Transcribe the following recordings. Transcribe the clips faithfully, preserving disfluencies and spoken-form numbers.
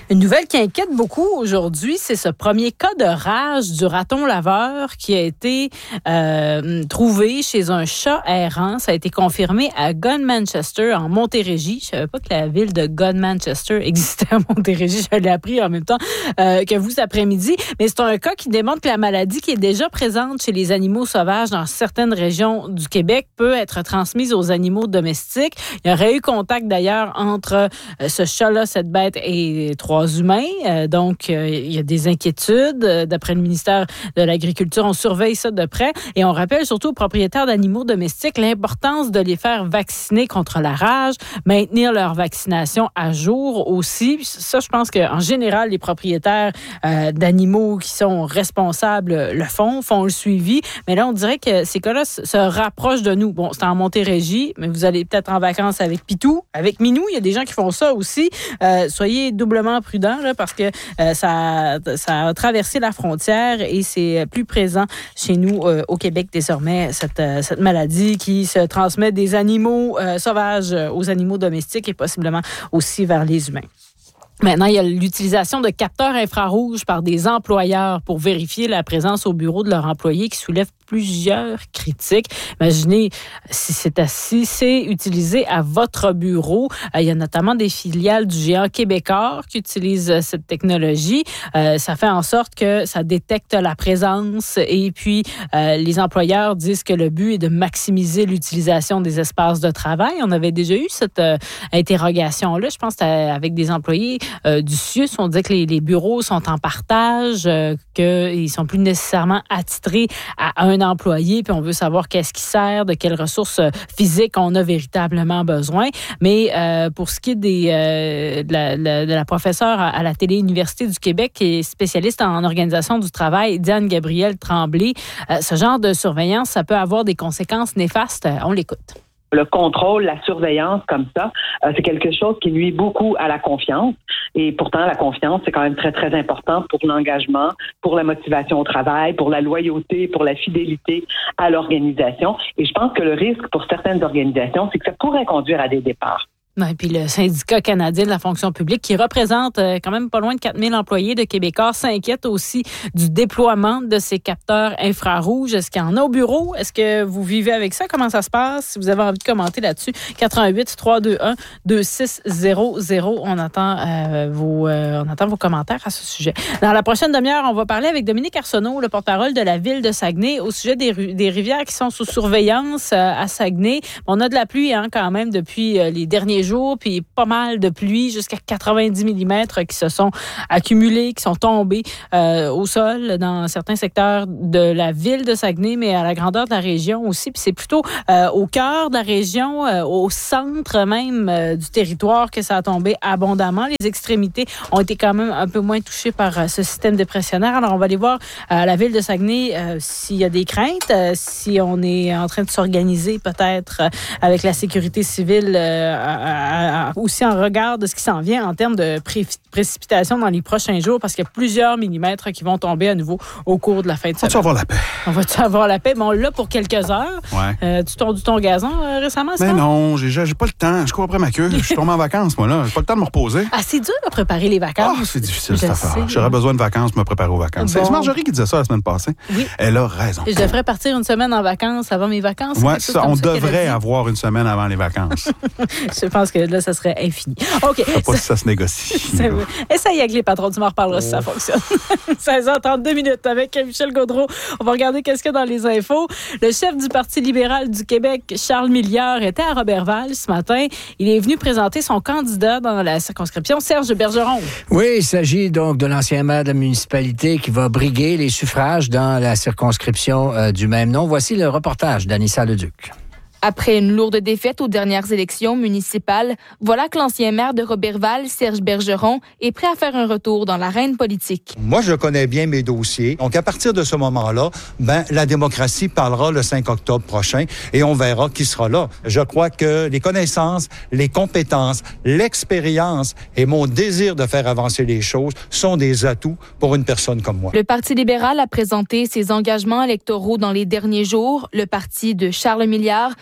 Une nouvelle qui inquiète beaucoup aujourd'hui, c'est ce premier cas de rage du raton laveur qui a été euh, trouvé chez un chat errant. Ça a été confirmé à Godmanchester, en Montérégie. Je ne savais pas que la ville de Godmanchester existait à Montérégie. Je l'ai appris en même temps euh, que vous cet après-midi. Mais c'est un cas qui démontre que la maladie qui est déjà présente chez les animaux sauvages dans certaines régions du Québec peut être transmise aux animaux domestiques. Il y aurait eu contact d'ailleurs entre euh, ce chat-là, cette bête, et trois humains. Euh, donc, euh, il y a des inquiétudes. Euh, d'après le ministère de l'Agriculture, on surveille ça de près. Et on rappelle surtout aux propriétaires d'animaux domestiques l'importance de les faire vacciner contre la rage, maintenir leur vaccination à jour aussi. Ça, je pense qu'en général, les propriétaires euh, d'animaux qui sont responsables le font, font le suivi. Mais là, on dirait que ces cas-là se rapprochent de nous. Bon, c'est en Montérégie, mais vous allez peut-être en vacances avec Pitou, avec Minou. Il y a des gens qui font ça aussi. Euh, soyez doublement prudents là, parce que euh, ça, ça a traversé la frontière et c'est plus présent chez nous euh, au Québec désormais, cette, euh, cette maladie qui se transmet des animaux euh, sauvages aux animaux domestiques et possiblement aussi vers les humains. Maintenant, il y a l'utilisation de capteurs infrarouges par des employeurs pour vérifier la présence au bureau de leurs employés qui soulève plusieurs critiques. Imaginez si c'est assis, c'est utilisé à votre bureau. Euh, il y a notamment des filiales du géant Québécois qui utilisent euh, cette technologie. Euh, ça fait en sorte que ça détecte la présence et puis euh, les employeurs disent que le but est de maximiser l'utilisation des espaces de travail. On avait déjà eu cette euh, interrogation-là. Je pense que avec des employés euh, du C I U S, on disait que les, les bureaux sont en partage, euh, qu'ils sont plus nécessairement attitrés à un employé, puis on veut savoir qu'est-ce qui sert, de quelles ressources physiques on a véritablement besoin. Mais euh, pour ce qui est des, euh, de, la, la, de la professeure à la Télé-Université du Québec, qui est spécialiste en organisation du travail, Diane-Gabrielle Tremblay, euh, ce genre de surveillance, ça peut avoir des conséquences néfastes. On l'écoute. Le contrôle, la surveillance comme ça, euh, c'est quelque chose qui nuit beaucoup à la confiance. Et pourtant, la confiance, c'est quand même très, très important pour l'engagement, pour la motivation au travail, pour la loyauté, pour la fidélité à l'organisation. Et je pense que le risque pour certaines organisations, c'est que ça pourrait conduire à des départs. Et puis le syndicat canadien de la fonction publique, qui représente euh, quand même pas loin de quatre mille employés de Québécois, s'inquiète aussi du déploiement de ces capteurs infrarouges. Est-ce qu'il y en a au bureau? Est-ce que vous vivez avec ça? Comment ça se passe? Si vous avez envie de commenter là-dessus, quatre un huit, trois deux un, deux six zéro zéro. On attend, euh, vos, euh, on attend vos commentaires à ce sujet. Dans la prochaine demi-heure, on va parler avec Dominique Arsenault, le porte-parole de la ville de Saguenay, au sujet des, ru- des rivières qui sont sous surveillance euh, à Saguenay. On a de la pluie hein, quand même depuis euh, les derniers jours, puis pas mal de pluie, jusqu'à quatre-vingt-dix millimètres qui se sont accumulés, qui sont tombés euh, au sol dans certains secteurs de la ville de Saguenay, mais à la grandeur de la région aussi. Puis c'est plutôt euh, au cœur de la région, euh, au centre même euh, du territoire que ça a tombé abondamment. Les extrémités ont été quand même un peu moins touchées par euh, ce système dépressionnaire. Alors on va aller voir à euh, la ville de Saguenay euh, s'il y a des craintes, euh, si on est en train de s'organiser peut-être euh, avec la sécurité civile euh, à, à, à, aussi en regard de ce qui s'en vient en termes de pré- précipitations dans les prochains jours, parce qu'il y a plusieurs millimètres qui vont tomber à nouveau au cours de la fin de semaine. On va-tu avoir la paix? On va-tu avoir la paix? Bon, là, pour quelques heures. Ouais. Euh, tu tonds du ton gazon euh, récemment, ça? Mais non, j'ai, j'ai pas le temps. Je cours après ma queue. Je suis tombé en vacances, moi, là. J'ai pas le temps de me reposer. Ah, c'est dur à préparer les vacances. Ah, c'est difficile, Je cette affaire. sais. J'aurais besoin de vacances pour me préparer aux vacances. Bon. C'est Marjorie qui disait ça la semaine passée. Oui. Elle a raison. Je devrais partir une semaine en vacances avant mes vacances. Ouais, c'est ça, on ça devrait avoir une semaine avant les vacances. Je pense que là, ça serait infini. OK. Je sais pas si ça se négocie. C'est vrai. Essaye avec les patrons, tu m'en reparleras si ça fonctionne. seize heures trente-deux minutes avec Michel Gaudreault. On va regarder qu'est-ce qu'il y a dans les infos. Le chef du Parti libéral du Québec, Charles Milliard, était à Roberval ce matin. Il est venu présenter son candidat dans la circonscription, Serge Bergeron. Oui, il s'agit donc de l'ancien maire de la municipalité qui va briguer les suffrages dans la circonscription euh, du même nom. Voici le reportage d'Anissa Leduc. Après une lourde défaite aux dernières élections municipales, voilà que l'ancien maire de Roberval, Serge Bergeron, est prêt à faire un retour dans l'arène politique. Moi, je connais bien mes dossiers. Donc, à partir de ce moment-là, ben, la démocratie parlera le cinq octobre prochain et on verra qui sera là. Je crois que les connaissances, les compétences, l'expérience et mon désir de faire avancer les choses sont des atouts pour une personne comme moi. Le Parti libéral a présenté ses engagements électoraux dans les derniers jours. Le parti de Charles Milliard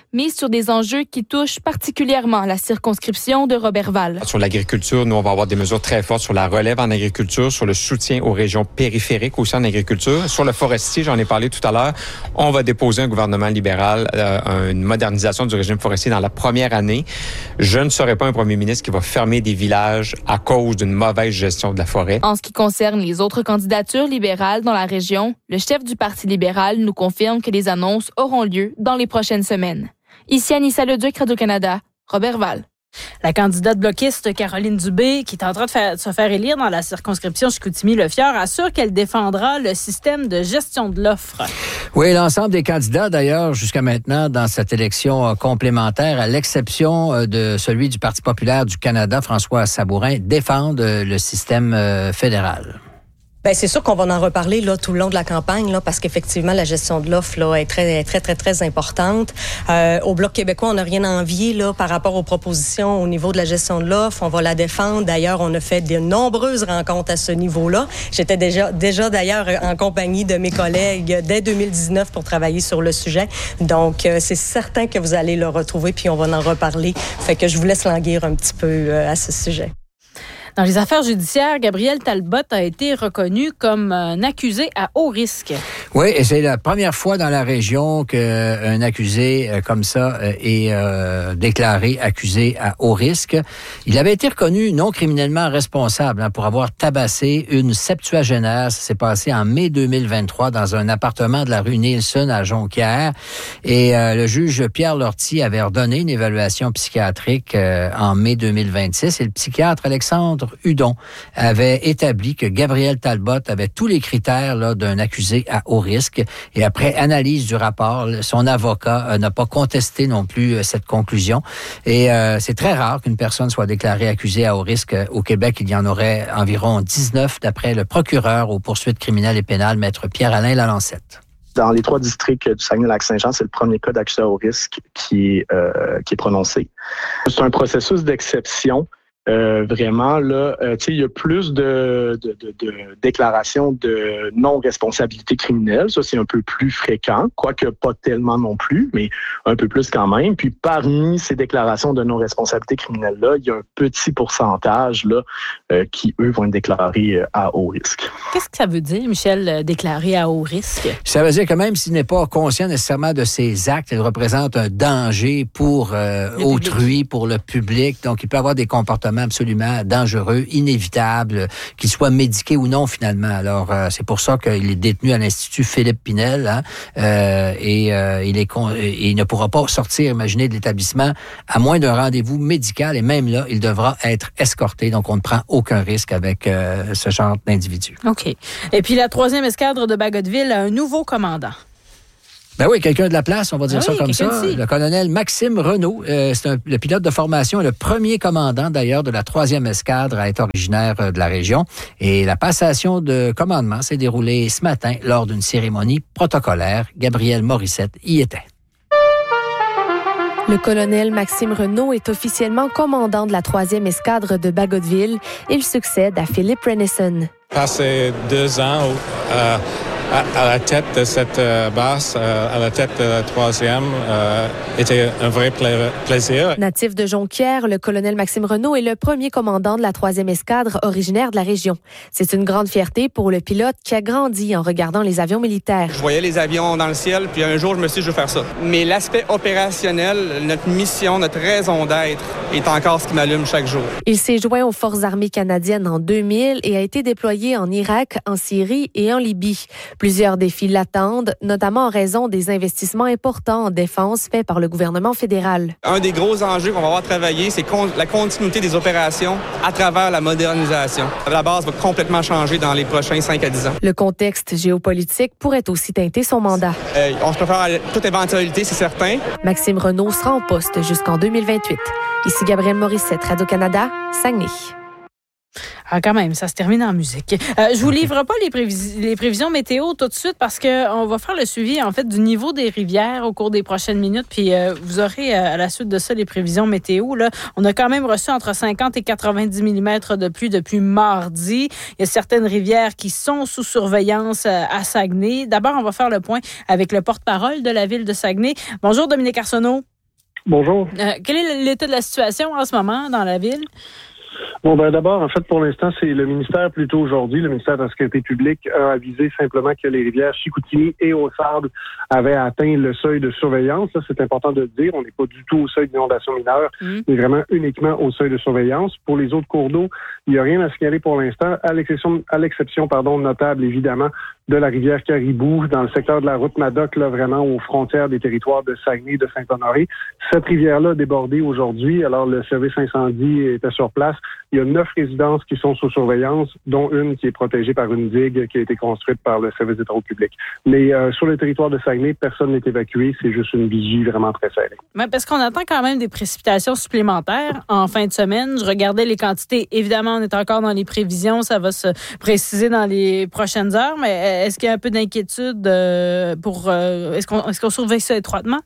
mise sur des enjeux qui touchent particulièrement la circonscription de Roberval. Sur l'agriculture, nous, on va avoir des mesures très fortes sur la relève en agriculture, sur le soutien aux régions périphériques aussi en agriculture. Sur le forestier, j'en ai parlé tout à l'heure, on va déposer un gouvernement libéral, euh, une modernisation du régime forestier dans la première année. Je ne serai pas un premier ministre qui va fermer des villages à cause d'une mauvaise gestion de la forêt. En ce qui concerne les autres candidatures libérales dans la région, le chef du Parti libéral nous confirme que les annonces auront lieu dans les prochaines semaines. Ici Anissa Leduc, Radio-Canada, Roberval. La candidate bloquiste Caroline Dubé, qui est en train de, faire, de se faire élire dans la circonscription Chicoutimi-Le-Fjord, assure qu'elle défendra le système de gestion de l'offre. Oui, l'ensemble des candidats, d'ailleurs, jusqu'à maintenant, dans cette élection complémentaire, à l'exception de celui du Parti populaire du Canada, François Sabourin, défendent le système fédéral. Bien, c'est sûr qu'on va en reparler là, tout le long de la campagne, là, parce qu'effectivement, la gestion de l'offre là, est très, très, très, très importante. Euh, au Bloc québécois, on n'a rien à envier là, par rapport aux propositions au niveau de la gestion de l'offre. On va la défendre. D'ailleurs, on a fait de nombreuses rencontres à ce niveau-là. J'étais déjà, déjà d'ailleurs en compagnie de mes collègues dès deux mille dix-neuf pour travailler sur le sujet. Donc, euh, c'est certain que vous allez le retrouver, puis on va en reparler. Fait que je vous laisse languir un petit peu euh, à ce sujet. Dans les affaires judiciaires, Gabriel Talbot a été reconnu comme un accusé à haut risque. Oui, et c'est la première fois dans la région qu'un accusé comme ça est euh, déclaré accusé à haut risque. Il avait été reconnu non criminellement responsable hein, pour avoir tabassé une septuagénaire. Ça s'est passé en mai deux mille vingt-trois dans un appartement de la rue Nielsen à Jonquière. Et euh, le juge Pierre Lortie avait ordonné une évaluation psychiatrique euh, en mai deux mille vingt-six. Et le psychiatre Alexandre Hudon avait établi que Gabriel Talbot avait tous les critères là, d'un accusé à haut risque. Et après analyse du rapport, son avocat euh, n'a pas contesté non plus euh, cette conclusion. Et euh, c'est très rare qu'une personne soit déclarée accusée à haut risque. Au Québec, il y en aurait environ dix-neuf, d'après le procureur aux poursuites criminelles et pénales, maître Pierre-Alain Lalancette. Dans les trois districts du Saguenay-Lac-Saint-Jean, c'est le premier cas d'accusé à haut risque qui, euh, qui est prononcé. C'est un processus d'exception. Euh, vraiment, là, euh, tu sais, il y a plus de, de, de, de déclarations de non-responsabilité criminelle. Ça, c'est un peu plus fréquent, quoique pas tellement non plus, mais un peu plus quand même. Puis parmi ces déclarations de non-responsabilité criminelle-là, il y a un petit pourcentage là euh, qui, eux, vont être déclarés à haut risque. Qu'est-ce que ça veut dire, Michel, déclaré à haut risque? Ça veut dire que même s'il n'est pas conscient nécessairement de ses actes, il représente un danger pour euh, autrui, pour le public. Donc, il peut avoir des comportements absolument dangereux, inévitables, qu'il soit médiqué ou non finalement. Alors, euh, c'est pour ça qu'il est détenu à l'Institut Philippe Pinel hein, euh, et euh, il, est con- et il ne pourra pas sortir, imaginez, de l'établissement à moins d'un rendez-vous médical et même là, il devra être escorté. Donc, on ne prend aucun risque avec euh, ce genre d'individu. OK. Et puis, la troisième escadre de Bagotville a un nouveau commandant. Ben oui, quelqu'un de la place, on va dire ah ça oui, comme ça. Ici. Le colonel Maxime Renaud, euh, c'est un, le pilote de formation et le premier commandant d'ailleurs de la troisième escadre à être originaire euh, de la région. Et la passation de commandement s'est déroulée ce matin lors d'une cérémonie protocolaire. Gabriel Morissette y était. Le colonel Maxime Renaud est officiellement commandant de la troisième escadre de Bagotville. Il succède à Philippe Renneson. Passé deux ans euh, à, à la tête de cette euh, base, euh, à la tête de la troisième, euh, était un vrai pla- plaisir. Natif de Jonquière, le colonel Maxime Renaud est le premier commandant de la troisième escadre originaire de la région. C'est une grande fierté pour le pilote qui a grandi en regardant les avions militaires. Je voyais les avions dans le ciel, puis un jour, je me suis dit, je veux faire ça. Mais l'aspect opérationnel, notre mission, notre raison d'être, est encore ce qui m'allume chaque jour. Il s'est joint aux Forces armées canadiennes en deux mille et a été déployé en Irak, en Syrie et en Libye. Plusieurs défis l'attendent, notamment en raison des investissements importants en défense faits par le gouvernement fédéral. Un des gros enjeux qu'on va avoir à travailler, c'est con- la continuité des opérations à travers la modernisation. La base va complètement changer dans les prochains cinq à dix ans. Le contexte géopolitique pourrait aussi teinter son mandat. Euh, on se prépare à toute éventualité, c'est certain. Maxime Renaud sera en poste jusqu'en deux mille vingt-huit. Ici Gabriel Morissette, Radio-Canada, Saguenay. Ah, quand même, ça se termine en musique. Euh, je vous livre pas les, prévis- les prévisions météo tout de suite parce que on va faire le suivi en fait du niveau des rivières au cours des prochaines minutes. Puis euh, vous aurez euh, à la suite de ça les prévisions météo. Là, on a quand même reçu entre cinquante et quatre-vingt-dix millimètres de pluie depuis mardi. Il y a certaines rivières qui sont sous surveillance euh, à Saguenay. D'abord, on va faire le point avec le porte-parole de la ville de Saguenay. Bonjour Dominique Arsenault. Bonjour. Euh, quel est l'état de la situation en ce moment dans la ville? Bon, ben d'abord, en fait, pour l'instant, c'est le ministère, plutôt aujourd'hui, le ministère de la Sécurité publique a avisé simplement que les rivières Chicoutimi et Au-Sable avaient atteint le seuil de surveillance. Ça, c'est important de le dire. On n'est pas du tout au seuil d'inondation mineure, mmh. mais vraiment uniquement au seuil de surveillance. Pour les autres cours d'eau, il n'y a rien à signaler pour l'instant, à l'exception, à l'exception, pardon, notable, évidemment, de la rivière Caribou, dans le secteur de la route Madoc, là, vraiment aux frontières des territoires de Saguenay et de Saint-Honoré. Cette rivière-là a débordé aujourd'hui, alors le service incendie était sur place. Il y a neuf résidences qui sont sous surveillance, dont une qui est protégée par une digue qui a été construite par le service des travaux publics. Mais euh, sur le territoire de Saguenay, personne n'est évacué, c'est juste une vigie vraiment très serrée. Ouais, parce qu'on attend quand même des précipitations supplémentaires en fin de semaine. Je regardais les quantités. Évidemment, on est encore dans les prévisions, ça va se préciser dans les prochaines heures, mais est-ce qu'il y a un peu d'inquiétude euh, pour... Euh, est-ce qu'on, est-ce qu'on surveille ça étroitement?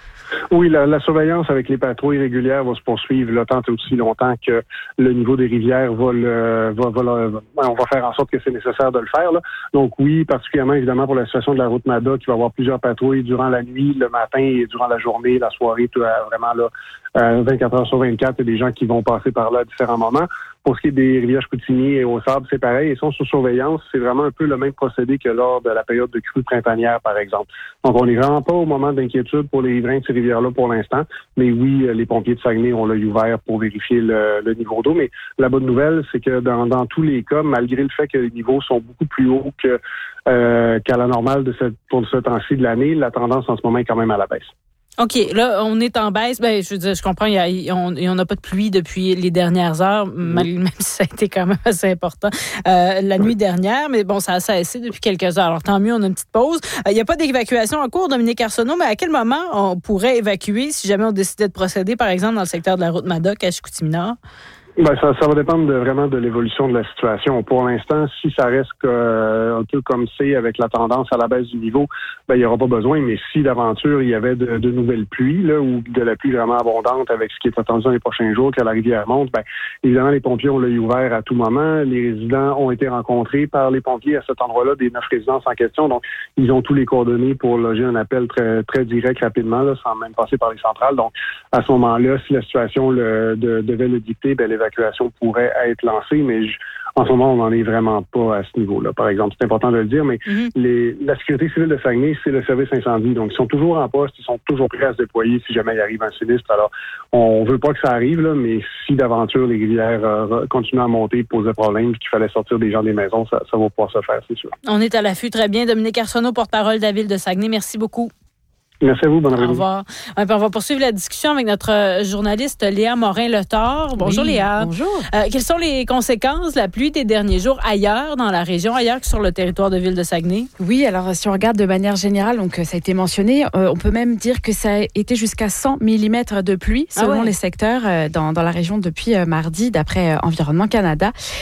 Oui, la, la surveillance avec les patrouilles régulières va se poursuivre là, tant et aussi longtemps que le niveau des rivières va le va, va, va, on va faire en sorte que c'est nécessaire de le faire. Là. Donc oui, particulièrement évidemment pour la situation de la route Madoc, il va y avoir plusieurs patrouilles durant la nuit, le matin et durant la journée, la soirée, tout, vraiment là, euh, vingt-quatre heures sur vingt-quatre, il y a des gens qui vont passer par là à différents moments. Pour ce qui est des rivières Chicoutimi et Au-Sable, c'est pareil, ils sont sous surveillance. C'est vraiment un peu le même procédé que lors de la période de crue printanière, par exemple. Donc, on n'est vraiment pas au moment d'inquiétude pour les riverains de ces rivières-là pour l'instant. Mais oui, les pompiers de Saguenay ont l'œil ouvert pour vérifier le, le niveau d'eau. Mais la bonne nouvelle, c'est que dans, dans tous les cas, malgré le fait que les niveaux sont beaucoup plus hauts que, euh, qu'à la normale de cette, pour ce temps-ci de l'année, la tendance en ce moment est quand même à la baisse. OK, là, on est en baisse. Ben, je veux dire, je comprends, il y a, on n'a pas de pluie depuis les dernières heures, même si ça a été quand même assez important euh, la nuit dernière, mais bon, ça a cessé depuis quelques heures. Alors, tant mieux, on a une petite pause. Il n'y a pas d'évacuation en cours, Dominique Arsenault, mais à quel moment on pourrait évacuer si jamais on décidait de procéder, par exemple, dans le secteur de la route Madoc à Chicoutimi-Nord? Ben, ça, ça va dépendre de, vraiment de l'évolution de la situation. Pour l'instant, si ça reste euh, un peu comme c'est avec la tendance à la baisse du niveau, ben, il n'y aura pas besoin. Mais si d'aventure, il y avait de, de nouvelles pluies, là, ou de la pluie vraiment abondante avec ce qui est attendu dans les prochains jours, que la rivière monte, ben, évidemment, les pompiers ont l'œil ouvert à tout moment. Les résidents ont été rencontrés par les pompiers à cet endroit-là, des neuf résidences en question. Donc, ils ont tous les coordonnées pour loger un appel très, très direct rapidement, là, sans même passer par les centrales. Donc, à ce moment-là, si la situation le, de, devait le dicter, ben, l'évacuation pourrait être lancée, mais je, en ce moment, on n'en est vraiment pas à ce niveau-là. Par exemple, c'est important de le dire, mais mm-hmm. les, la sécurité civile de Saguenay, c'est le service incendie. Donc, ils sont toujours en poste, ils sont toujours prêts à se déployer si jamais il arrive un sinistre. Alors, on veut pas que ça arrive, là, mais si d'aventure les rivières euh, continuent à monter, poser problème, puis qu'il fallait sortir des gens des maisons, ça, ça va pouvoir se faire, c'est sûr. On est à l'affût, très bien. Dominique Arsenault, porte-parole de la Ville de Saguenay, merci beaucoup. Merci à vous, bonne après-midi. Au revoir. Ouais, on va poursuivre la discussion avec notre journaliste Léa Morin-Letort. Bonjour oui, Léa. Bonjour. Euh, quelles sont les conséquences de la pluie des derniers jours ailleurs dans la région, ailleurs que sur le territoire de Ville de Saguenay? Oui, alors si on regarde de manière générale, donc ça a été mentionné, euh, on peut même dire que ça a été jusqu'à cent millimètres de pluie selon ah ouais. les secteurs euh, dans, dans la région depuis euh, mardi, d'après euh, Environnement Canada.